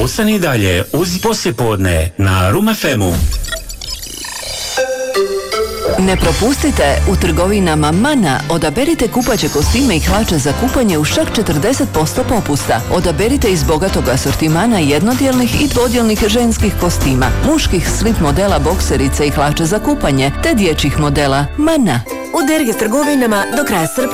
Ostani dalje uz poslijepodne na Room FM-u. Ne propustite, u trgovinama Mana odaberite kupaće kostime i hlače za kupanje uz čak 40% popusta. Odaberite iz bogatog asortimana jednodjelnih i dvodjelnih ženskih kostima, muških slip modela bokserice i hlače za kupanje, te dječjih modela Mana. U Derge trgovinama do kraja srpnja